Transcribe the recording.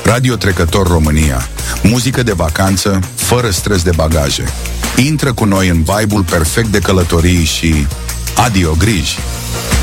Radio Trecător România. Muzică de vacanță, fără stres de bagaje. Intră cu noi în vibe-ul perfect de călătorii și adio griji.